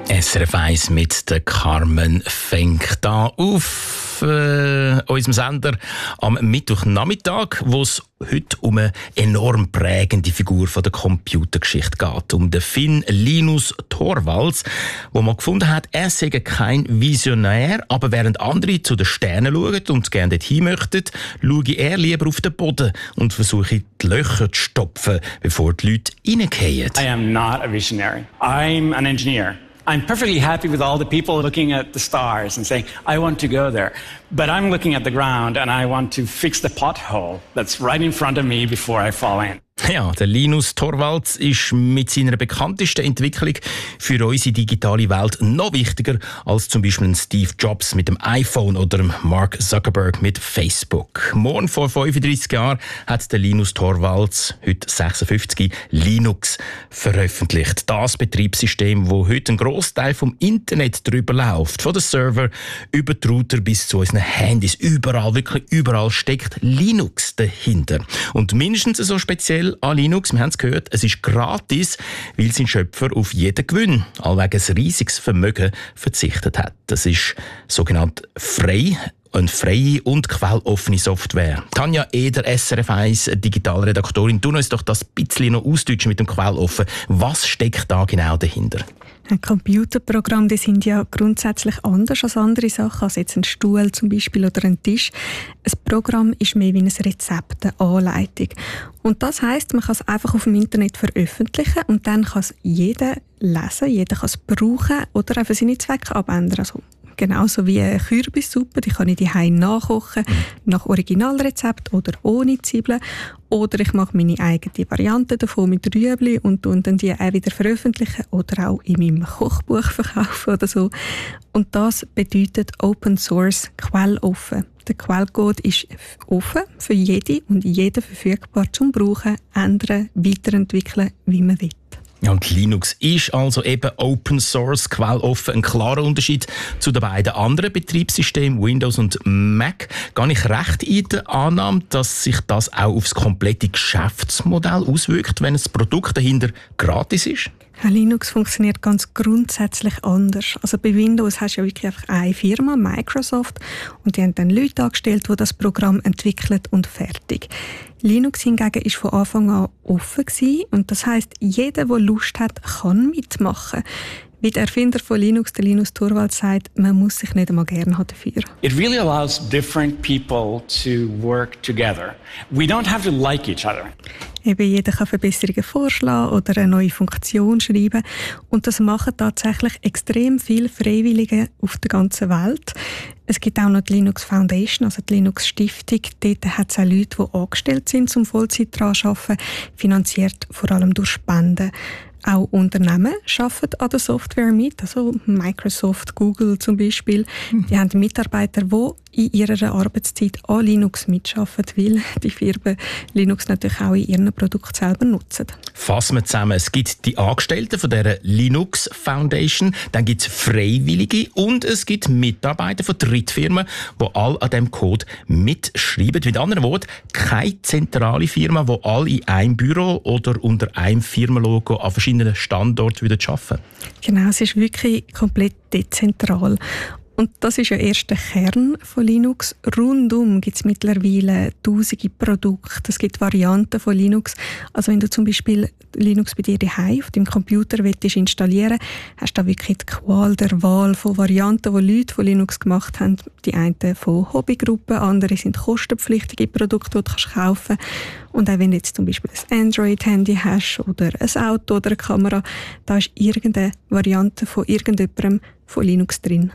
SRF 1 mit der Carmen Fenk da auf unserem Sender am Mittwochnachmittag, wo es heute um eine enorm prägende Figur von der Computergeschichte geht. Um den Finn Linus Torvalds, wo man gefunden hat, er sei kein Visionär, aber während andere zu den Sternen schauen und gerne dorthin möchten, schaue er lieber auf den Boden und versuche die Löcher zu stopfen, bevor die Leute reingehen. I am not a visionary. I'm an engineer. I'm perfectly happy with all the people looking at the stars and saying, I want to go there. But I'm looking at the ground and I want to fix the pothole that's right in front of me before I fall in. Ja, der Linus Torvalds ist mit seiner bekanntesten Entwicklung für unsere digitale Welt noch wichtiger als zum Beispiel ein Steve Jobs mit dem iPhone oder Mark Zuckerberg mit Facebook. Morgen vor 35 Jahren hat der Linus Torvalds, heute 56, Linux veröffentlicht. Das Betriebssystem, wo heute ein Grossteil vom Internet drüber läuft. Von den Server über die Router bis zu unseren Handys. Überall, wirklich überall steckt Linux dahinter. Und mindestens so speziell an Linux, wir haben es gehört, es ist gratis, weil sein Schöpfer auf jeden Gewinn, allwegen ein riesiges Vermögen, verzichtet hat. Das ist sogenannt frei. Eine freie und quelloffene Software. Tanja Eder, SRF 1 Digitalredaktorin, tu uns doch das bisschen noch ausdeutschen mit dem quelloffen. Was steckt da genau dahinter? Computerprogramme, die sind ja grundsätzlich anders als andere Sachen, als jetzt ein Stuhl zum Beispiel oder ein Tisch. Ein Programm ist mehr wie ein Rezept, eine Anleitung. Und das heisst, man kann es einfach auf dem Internet veröffentlichen und dann kann es jeder lesen, jeder kann es brauchen oder auch für seine Zwecke abändern. Also genauso wie eine Kürbissuppe, die kann ich daheim nachkochen, nach Originalrezept oder ohne Zwiebeln. Oder ich mache meine eigene Variante davon mit Rüebli und dann die auch wieder veröffentlichen oder auch in meinem Kochbuch verkaufen oder so. Und das bedeutet Open Source, quelloffen. Der Quellcode ist offen für jede und jeden verfügbar zum Brauchen, ändern, weiterentwickeln, wie man will. Ja, und Linux ist also eben Open Source, quelloffen. Ein klarer Unterschied zu den beiden anderen Betriebssystemen, Windows und Mac. Gehe ich recht in der Annahme, dass sich das auch auf das komplette Geschäftsmodell auswirkt, wenn das Produkt dahinter gratis ist? Linux funktioniert ganz grundsätzlich anders. Also bei Windows hast du ja wirklich einfach eine Firma, Microsoft, und die haben dann Leute angestellt, die das Programm entwickeln und fertig. Linux hingegen ist von Anfang an offen gewesen, und das heisst, jeder, der Lust hat, kann mitmachen. Wie der Erfinder von Linux, der Linus Torvalds, sagt, man muss sich nicht einmal gerne haben dafür. It really allows different people to work together. We don't have to like each other. Eben jeder kann Verbesserungen vorschlagen oder eine neue Funktion schreiben. Und das machen tatsächlich extrem viele Freiwillige auf der ganzen Welt. Es gibt auch noch die Linux Foundation, also die Linux Stiftung. Dort hat es auch Leute, die angestellt sind, zum Vollzeit daran zu arbeiten, finanziert vor allem durch Spenden. Auch Unternehmen arbeiten an der Software mit, also Microsoft, Google zum Beispiel. Die haben Mitarbeiter, die in ihrer Arbeitszeit an Linux mitarbeiten, weil die Firmen Linux natürlich auch in ihren Produkten selber nutzen. Fassen wir zusammen. Es gibt die Angestellten von dieser Linux Foundation, dann gibt es Freiwillige und es gibt Mitarbeiter von Drittfirmen, die alle an diesem Code mitschreiben. Mit anderen Worten, keine zentrale Firma, die alle in einem Büro oder unter einem Firmenlogo an verschiedenen Standorten wieder arbeiten. Genau, es ist wirklich komplett dezentral. Und das ist ja erst der Kern von Linux. Rundum gibt es mittlerweile tausende Produkte. Es gibt Varianten von Linux. Also wenn du zum Beispiel Linux bei dir daheim auf deinem Computer willst installieren, hast du da wirklich die Qual der Wahl von Varianten, die Leute von Linux gemacht haben. Die einen von Hobbygruppen, andere sind kostenpflichtige Produkte, die du kaufen kannst. Und auch wenn du jetzt zum Beispiel ein Android-Handy hast oder ein Auto oder eine Kamera, da ist irgendeine Variante von irgendjemandem von Linux drin.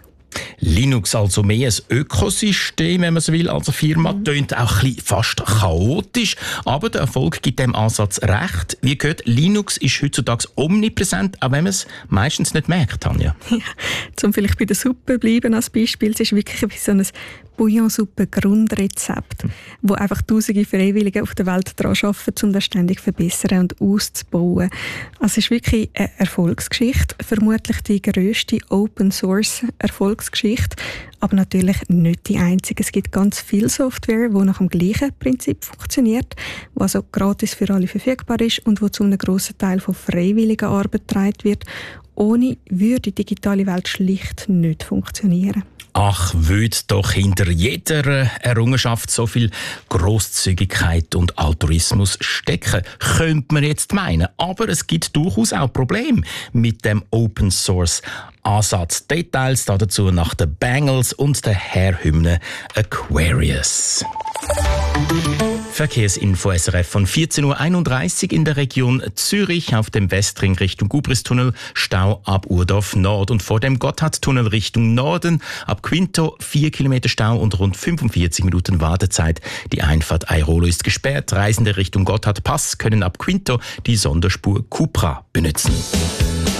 Linux also mehr ein Ökosystem, wenn man so will, als eine Firma. Tönt auch ein bisschen fast chaotisch, aber der Erfolg gibt dem Ansatz recht. Wie gehört, Linux ist heutzutage omnipräsent, auch wenn man es meistens nicht merkt, Tanja. Ja, zum vielleicht bei der Suppe bleiben als Beispiel, es ist wirklich wie so ein Bouillonsuppe-Grundrezept, wo einfach tausende Freiwillige auf der Welt daran arbeiten, um das ständig zu verbessern und auszubauen. Also es ist wirklich eine Erfolgsgeschichte, vermutlich die grösste Open-Source-Erfolgsgeschichte, aber natürlich nicht die einzige. Es gibt ganz viel Software, die nach dem gleichen Prinzip funktioniert, die also gratis für alle verfügbar ist und wo zu einem grossen Teil von freiwilliger Arbeit getragen wird. Ohne würde die digitale Welt schlicht nicht funktionieren. Ach, würde doch hinter jeder Errungenschaft so viel Grosszügigkeit und Altruismus stecken, könnte man jetzt meinen. Aber es gibt durchaus auch Probleme mit dem Open-Source-Ansatz. Details dazu nach den Bangles und der Heerhymne Aquarius. Verkehrsinfo SRF von 14.31 Uhr in der Region Zürich auf dem Westring Richtung Gubristunnel, Stau ab Urdorf Nord und vor dem Gotthardtunnel Richtung Norden ab Quinto 4 Kilometer Stau und rund 45 Minuten Wartezeit. Die Einfahrt Airolo ist gesperrt. Reisende Richtung Gotthardpass können ab Quinto die Sonderspur Cupra benutzen.